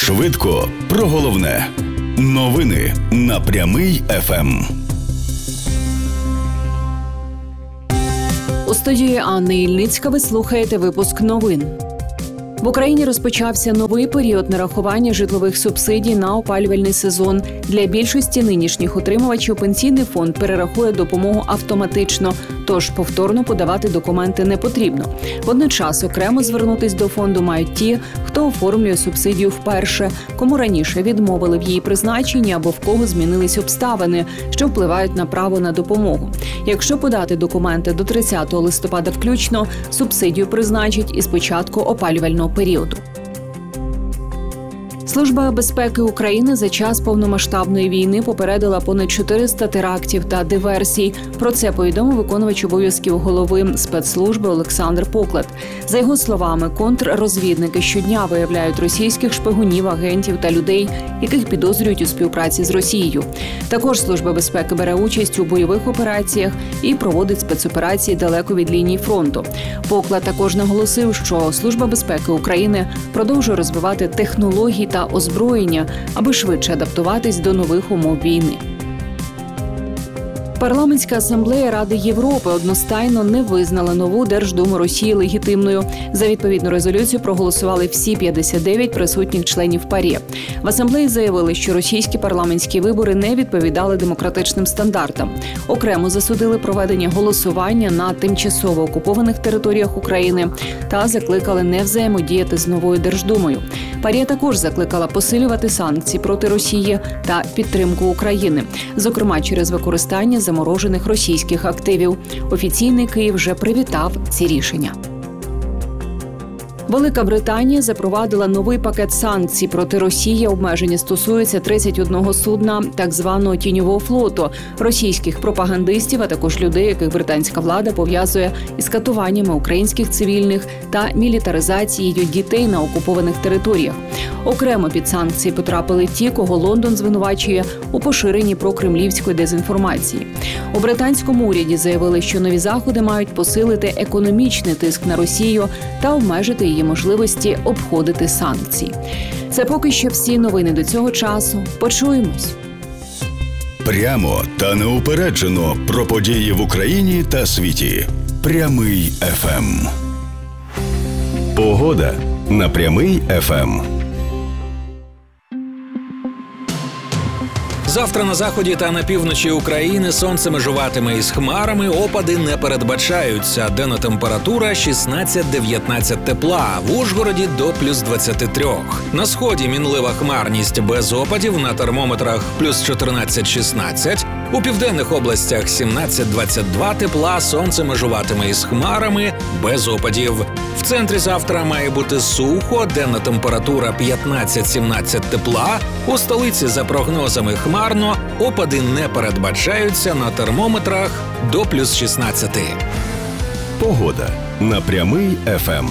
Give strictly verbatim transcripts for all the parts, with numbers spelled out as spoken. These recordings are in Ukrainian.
Швидко про головне. Новини на Прямий еф ем. У студії Анни Ільницька ви слухаєте випуск новин. В Україні розпочався новий період нарахування житлових субсидій на опалювальний сезон. Для більшості нинішніх отримувачів Пенсійний фонд перерахує допомогу автоматично, тож повторно подавати документи не потрібно. Водночас окремо звернутись до фонду мають ті, хто оформлює субсидію вперше, кому раніше відмовили в її призначенні або в кого змінились обставини, що впливають на право на допомогу. Якщо подати документи до тридцятого листопада включно, субсидію призначать із початку опалювального періоду. Служба безпеки України за час повномасштабної війни попередила понад чотириста терактів та диверсій. Про це повідомив виконувач обов'язків голови спецслужби Олександр Поклад. За його словами, контррозвідники щодня виявляють російських шпигунів, агентів та людей, яких підозрюють у співпраці з Росією. Також Служба безпеки бере участь у бойових операціях і проводить спецоперації далеко від лінії фронту. Поклад також наголосив, що Служба безпеки України продовжує розвивати технології та озброєння, аби швидше адаптуватись до нових умов війни. Парламентська асамблея Ради Європи одностайно не визнала нову Держдуму Росії легітимною. За відповідну резолюцію проголосували всі п'ятдесят дев'ять присутніх членів ПАРЄ. В асамблеї заявили, що російські парламентські вибори не відповідали демократичним стандартам. Окремо засудили проведення голосування на тимчасово окупованих територіях України та закликали не взаємодіяти з новою Держдумою. ПАРЄ також закликала посилювати санкції проти Росії та підтримку України, зокрема через використання заморожених російських активів. Офіційний Київ вже привітав ці рішення. Велика Британія запровадила новий пакет санкцій проти Росії. Обмеження стосуються тридцять одного судна так званого тіньового флоту, російських пропагандистів, а також людей, яких британська влада пов'язує із катуваннями українських цивільних та мілітаризацією дітей на окупованих територіях. Окремо під санкції потрапили ті, кого Лондон звинувачує у поширенні прокремлівської дезінформації. У британському уряді заявили, що нові заходи мають посилити економічний тиск на Росію та обмежити її можливості обходити санкції. Це поки що всі новини до цього часу. Почуємось. Прямо та неупереджено про події в Україні та світі. Прямий еф ем. Погода на Прямий еф ем. Завтра на заході та на півночі України сонце межуватиме із хмарами, опади не передбачаються. Денна температура шістнадцять-дев'ятнадцять тепла, в Ужгороді до плюс двадцять три. На сході мінлива хмарність без опадів, на термометрах плюс чотирнадцять-шістнадцять. У південних областях сімнадцять-двадцять два тепла, сонце межуватиме із хмарами без опадів. В центрі завтра має бути сухо, денна температура п'ятнадцять-сімнадцять тепла. У столиці за прогнозами хмарно, опади не передбачаються, на термометрах до плюс шістнадцять. Погода на Прямий еф ем.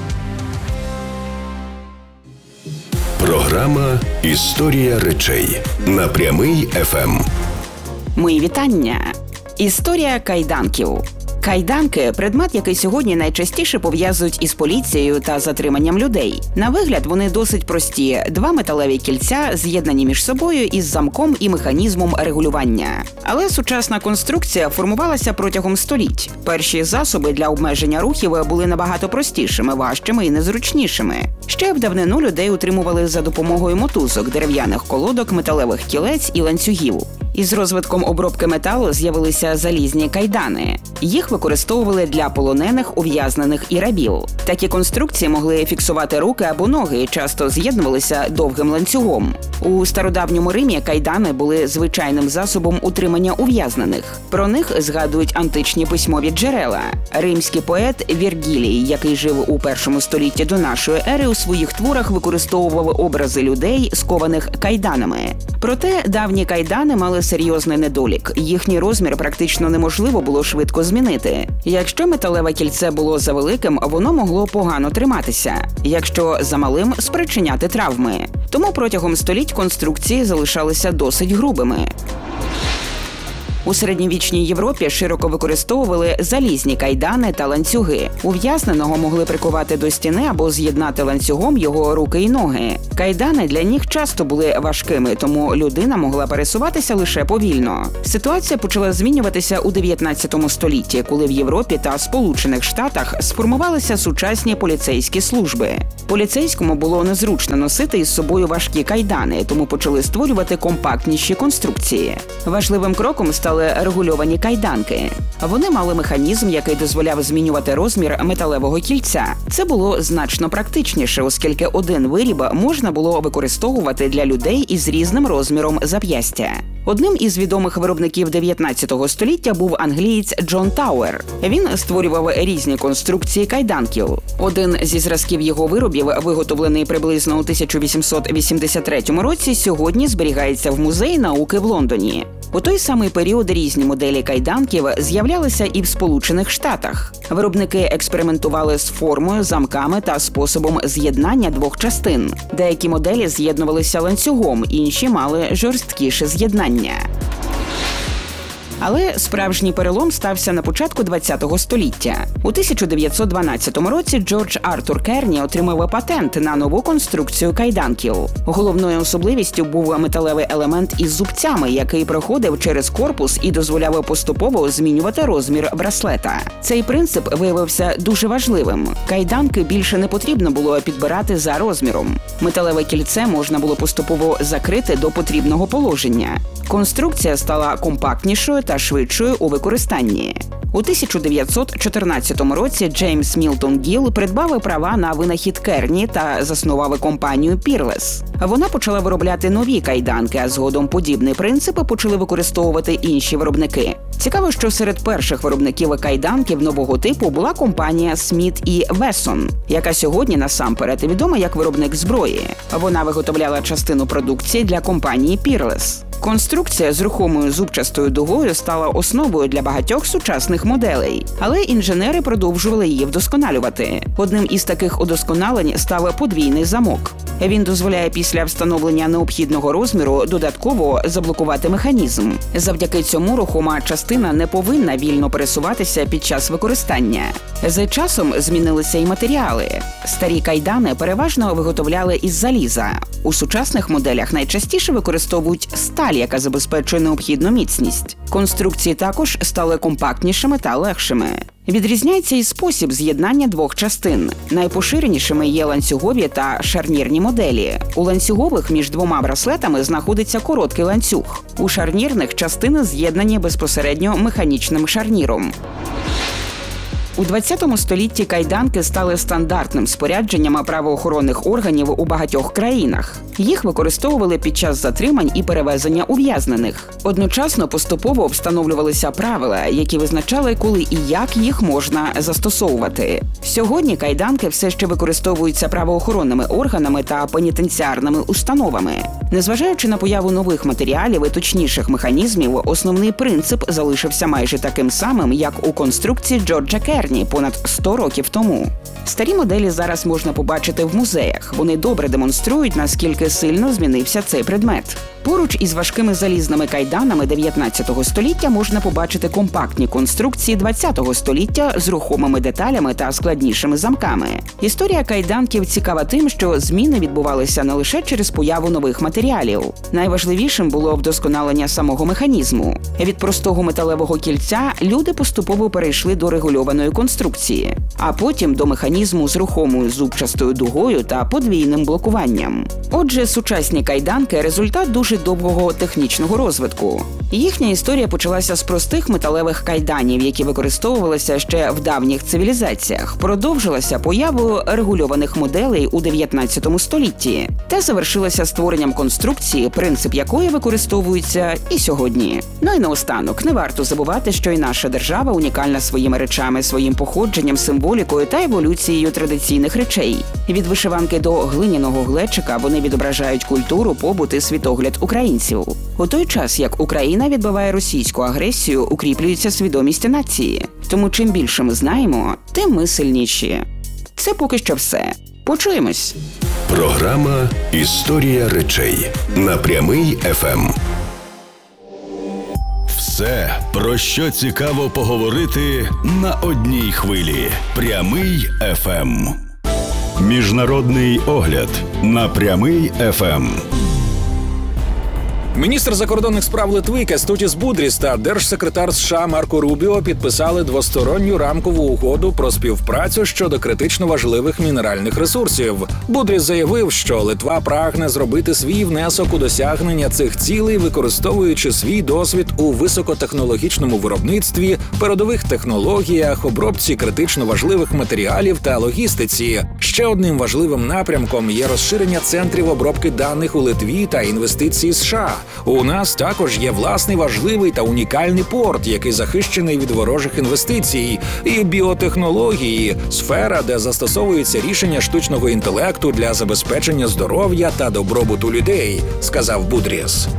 Програма «Історія речей» на Прямий еф ем. Мої вітання. Історія кайданків. Кайданки – предмет, який сьогодні найчастіше пов'язують із поліцією та затриманням людей. На вигляд вони досить прості – два металеві кільця, з'єднані між собою із замком і механізмом регулювання. Але сучасна конструкція формувалася протягом століть. Перші засоби для обмеження рухів були набагато простішими, важчими і незручнішими. Ще в давнину людей утримували за допомогою мотузок, дерев'яних колодок, металевих кілець і ланцюгів. Із розвитком обробки металу з'явилися залізні кайдани. Їх використовували для полонених, ув'язнених і рабів. Такі конструкції могли фіксувати руки або ноги і часто з'єднувалися довгим ланцюгом. У стародавньому Римі кайдани були звичайним засобом утримання ув'язнених. Про них згадують античні письмові джерела. Римський поет Віргілій, який жив у першому столітті до нашої ери, у своїх творах використовував образи людей, скованих кайданами. Проте давні кайдани мали серйозний недолік. Їхній розмір практично неможливо було швидко змінити. Якщо металеве кільце було завеликим, воно могло погано триматися. Якщо замалим – спричиняти травми. Тому протягом століть конструкції залишалися досить грубими. У середньовічній Європі широко використовували залізні кайдани та ланцюги. Ув'язненого могли прикувати до стіни або з'єднати ланцюгом його руки і ноги. Кайдани для ніг часто були важкими, тому людина могла пересуватися лише повільно. Ситуація почала змінюватися у дев'ятнадцятому столітті, коли в Європі та Сполучених Штатах сформувалися сучасні поліцейські служби. Поліцейському було незручно носити із собою важкі кайдани, тому почали створювати компактніші конструкції. Важливим кроком стали регульовані кайданки. Вони мали механізм, який дозволяв змінювати розмір металевого кільця. Це було значно практичніше, оскільки один виріб можна було використовувати для людей із різним розміром зап'ястя. Одним із відомих виробників дев'ятнадцятого століття був англієць Джон Тауер. Він створював різні конструкції кайданків. Один зі зразків його виробів, виготовлений приблизно у тисяча вісімсот вісімдесят третьому році, сьогодні зберігається в Музеї науки в Лондоні. У той самий період різні моделі кайданків з'являлися і в Сполучених Штатах. Виробники експериментували з формою, замками та способом з'єднання двох частин. Деякі моделі з'єднувалися ланцюгом, інші мали жорсткіше з'єднання. Але справжній перелом стався на початку ХХ століття. У тисяча дев'ятсот дванадцятому році Джордж Артур Керні отримав патент на нову конструкцію кайданків. Головною особливістю був металевий елемент із зубцями, який проходив через корпус і дозволяв поступово змінювати розмір браслета. Цей принцип виявився дуже важливим. Кайданки більше не потрібно було підбирати за розміром. Металеве кільце можна було поступово закрити до потрібного положення. Конструкція стала компактнішою та швидшою у використанні. У тисяча дев'ятсот чотирнадцятому році Джеймс Мілтон Гіл придбав права на винахід Керні та заснував компанію Peerless. Вона почала виробляти нові кайданки, а згодом подібний принцип почали використовувати інші виробники. Цікаво, що серед перших виробників кайданків нового типу була компанія Сміт і Вессон, яка сьогодні насамперед відома як виробник зброї. Вона виготовляла частину продукції для компанії Peerless. Конструкція з рухомою зубчастою дугою стала основою для багатьох сучасних моделей, але інженери продовжували її вдосконалювати. Одним із таких удосконалень став подвійний замок. Він дозволяє після встановлення необхідного розміру додатково заблокувати механізм. Завдяки цьому рухома частина не повинна вільно пересуватися під час використання. З часом змінилися й матеріали. Старі кайдани переважно виготовляли із заліза. У сучасних моделях найчастіше використовують сталь, яка забезпечує необхідну міцність. Конструкції також стали компактнішими та легшими. Відрізняється і спосіб з'єднання двох частин. Найпоширенішими є ланцюгові та шарнірні моделі. У ланцюгових між двома браслетами знаходиться короткий ланцюг. У шарнірних частини з'єднані безпосередньо механічним шарніром. У ХХ столітті кайданки стали стандартним спорядженням правоохоронних органів у багатьох країнах. Їх використовували під час затримань і перевезення ув'язнених. Одночасно поступово встановлювалися правила, які визначали, коли і як їх можна застосовувати. Сьогодні кайданки все ще використовуються правоохоронними органами та пенітенціарними установами. Незважаючи на появу нових матеріалів і точніших механізмів, основний принцип залишився майже таким самим, як у конструкції Джорджа Керні понад сто років тому. Старі моделі зараз можна побачити в музеях. Вони добре демонструють, наскільки сильно змінився цей предмет. Поруч із важкими залізними кайданами дев'ятнадцятого століття можна побачити компактні конструкції ХХ століття з рухомими деталями та складнішими замками. Історія кайданків цікава тим, що зміни відбувалися не лише через появу нових матеріалів. Найважливішим було вдосконалення самого механізму. Від простого металевого кільця люди поступово перейшли до регульованої конструкції, а потім до механізму з рухомою зубчастою дугою та подвійним блокуванням. Отже, сучасні кайданки – результат дуже довгого технічного розвитку. Їхня історія почалася з простих металевих кайданів, які використовувалися ще в давніх цивілізаціях, продовжилася появою регульованих моделей у дев'ятнадцятому столітті та завершилася створенням конструкції, принцип якої використовується і сьогодні. Ну і наостанок, не варто забувати, що і наша держава унікальна своїми речами, своїм походженням, символікою та еволюцією традиційних речей. Від вишиванки до глиняного глечика вони відображають культуру, побут і світогляд українців. У той час, як Україна відбиває російську агресію, укріплюється свідомість нації. Тому чим більше ми знаємо, тим ми сильніші. Це поки що все. Почуємось. Програма «Історія речей» на Прямий еф ем. Все, про що цікаво поговорити на одній хвилі. Прямий еф ем. Міжнародний огляд на Прямий еф ем. Міністр закордонних справ Литви Кестутіс Будріс та держсекретар США Марко Рубіо підписали двосторонню рамкову угоду про співпрацю щодо критично важливих мінеральних ресурсів. Будріс заявив, що Литва прагне зробити свій внесок у досягнення цих цілей, використовуючи свій досвід у високотехнологічному виробництві, передових технологіях, обробці критично важливих матеріалів та логістиці. Ще одним важливим напрямком є розширення центрів обробки даних у Литві та інвестиції США. У нас також є власний важливий та унікальний порт, який захищений від ворожих інвестицій, і біотехнології – сфера, де застосовуються рішення штучного інтелекту для забезпечення здоров'я та добробуту людей, сказав Будріс.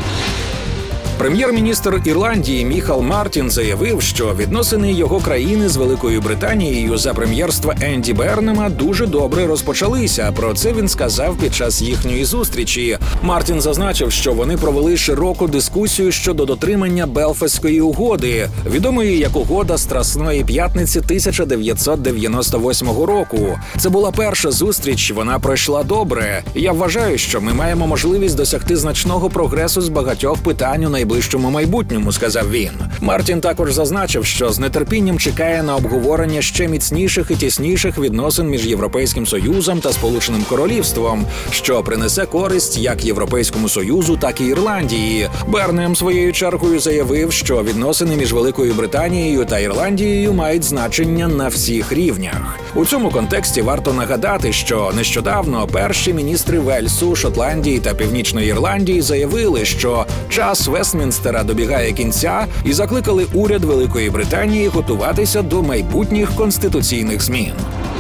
Прем'єр-міністр Ірландії Міхал Мартін заявив, що відносини його країни з Великою Британією за прем'єрства Енді Бернема дуже добре розпочалися. Про це він сказав під час їхньої зустрічі. Мартін зазначив, що вони провели широку дискусію щодо дотримання Белфастської угоди, відомої як угода Страсної п'ятниці тисяча дев'ятсот дев'яносто восьмого року. Це була перша зустріч, вона пройшла добре. Я вважаю, що ми маємо можливість досягти значного прогресу з багатьох питань у найближчому найближчому майбутньому, сказав він. Мартін також зазначив, що з нетерпінням чекає на обговорення ще міцніших і тісніших відносин між Європейським Союзом та Сполученим Королівством, що принесе користь як Європейському Союзу, так і Ірландії. Бернем своєю чергою заявив, що відносини між Великою Британією та Ірландією мають значення на всіх рівнях. У цьому контексті варто нагадати, що нещодавно перші міністри Вельсу, Шотландії та Північної Ірландії заявили, що час Вестмінстера добігає кінця і закликали уряд Великої Британії готуватися до майбутніх конституційних змін.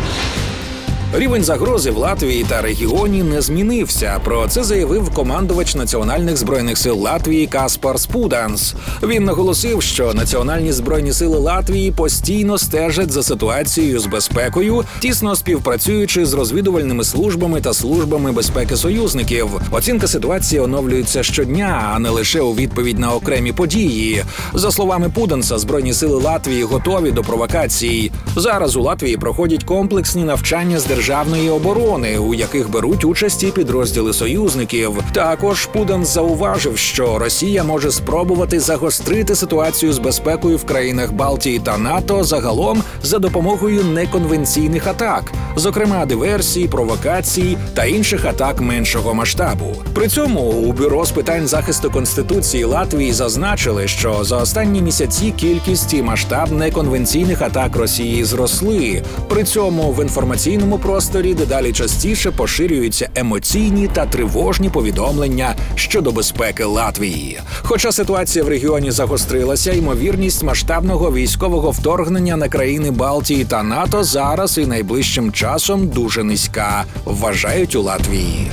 Рівень загрози в Латвії та регіоні не змінився. Про це заявив командувач Національних збройних сил Латвії Каспар Спуданс. Він наголосив, що Національні збройні сили Латвії постійно стежать за ситуацією з безпекою, тісно співпрацюючи з розвідувальними службами та службами безпеки союзників. Оцінка ситуації оновлюється щодня, а не лише у відповідь на окремі події. За словами Пуданса, Збройні сили Латвії готові до провокацій. Зараз у Латвії проходять комплексні навчання з державної оборони, у яких беруть участь і підрозділи союзників. Також Пуданс зауважив, що Росія може спробувати загострити ситуацію з безпекою в країнах Балтії та НАТО загалом за допомогою неконвенційних атак, зокрема диверсій, провокацій та інших атак меншого масштабу. При цьому у Бюро з питань захисту Конституції Латвії зазначили, що за останні місяці кількість і масштаб неконвенційних атак Росії зросли. При цьому в інформаційному просторі дедалі частіше поширюються емоційні та тривожні повідомлення щодо безпеки Латвії. Хоча ситуація в регіоні загострилася, ймовірність масштабного військового вторгнення на країни Балтії та НАТО зараз і найближчим часом дуже низька, вважають у Латвії.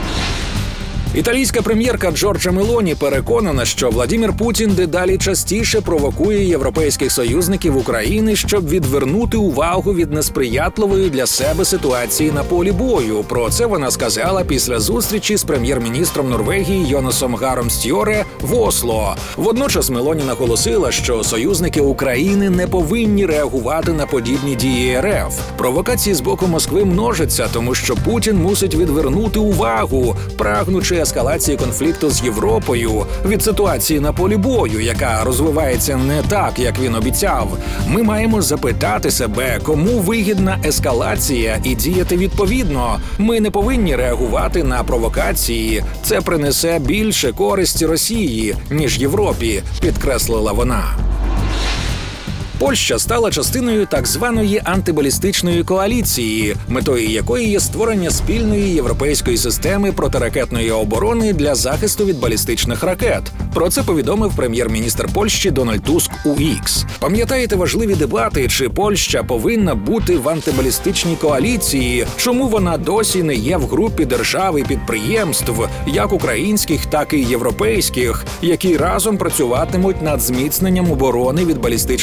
Італійська прем'єрка Джорджа Мелоні переконана, що Владимир Путін дедалі частіше провокує європейських союзників України, щоб відвернути увагу від несприятливої для себе ситуації на полі бою. Про це вона сказала після зустрічі з прем'єр-міністром Норвегії Йонасом Гаром Стьоре в Осло. Водночас Мелоні наголосила, що союзники України не повинні реагувати на подібні дії РФ. Провокації з боку Москви множаться, тому що Путін мусить відвернути увагу, прагнучи ескалації конфлікту з Європою від ситуації на полі бою, яка розвивається не так, як він обіцяв. Ми маємо запитати себе, кому вигідна ескалація, і діяти відповідно. Ми не повинні реагувати на провокації. Це принесе більше користі Росії, ніж Європі, підкреслила вона. Польща стала частиною так званої антибалістичної коаліції, метою якої є створення спільної європейської системи протиракетної оборони для захисту від балістичних ракет. Про це повідомив прем'єр-міністр Польщі Дональд Туск у Ікс. Пам'ятаєте важливі дебати, чи Польща повинна бути в антибалістичній коаліції, чому вона досі не є в групі держав і підприємств, як українських, так і європейських, які разом працюватимуть над зміцненням оборони від балістичних ракет.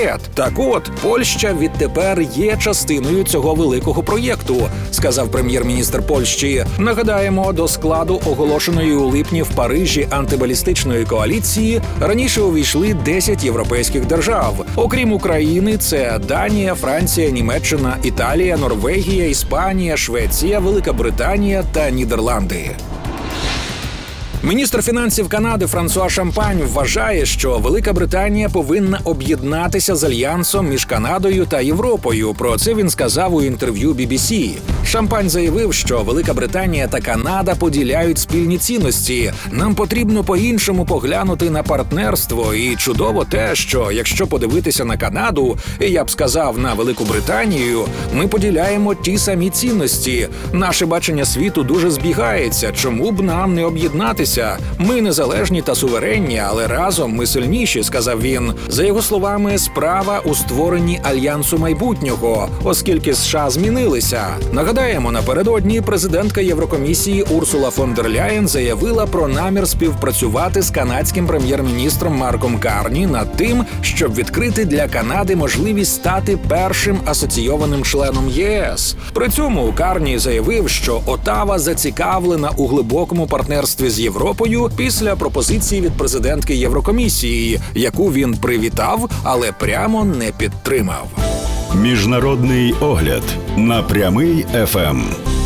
пакет. Так от, Польща відтепер є частиною цього великого проєкту, сказав прем'єр-міністр Польщі. Нагадаємо, до складу оголошеної у липні в Парижі антибалістичної коаліції раніше увійшли десять європейських держав. Окрім України, це Данія, Франція, Німеччина, Італія, Норвегія, Іспанія, Швеція, Велика Британія та Нідерланди. Міністр фінансів Канади Франсуа Шампань вважає, що Велика Британія повинна об'єднатися з альянсом між Канадою та Європою. Про це він сказав у інтерв'ю бі бі сі. Шампань заявив, що Велика Британія та Канада поділяють спільні цінності. Нам потрібно по-іншому поглянути на партнерство. І чудово те, що якщо подивитися на Канаду, і я б сказав на Велику Британію, ми поділяємо ті самі цінності. Наше бачення світу дуже збігається. Чому б нам не об'єднатися? Ми незалежні та суверенні, але разом ми сильніші, сказав він. За його словами, справа у створенні альянсу майбутнього, оскільки США змінилися. Нагадаємо, напередодні президентка Єврокомісії Урсула фон дер Ляєн заявила про намір співпрацювати з канадським прем'єр-міністром Марком Карні над тим, щоб відкрити для Канади можливість стати першим асоційованим членом ЄС. При цьому Карні заявив, що Отава зацікавлена у глибокому партнерстві з Європою після пропозиції від президентки Єврокомісії, яку він привітав, але прямо не підтримав. Міжнародний огляд на Прямий еф ем.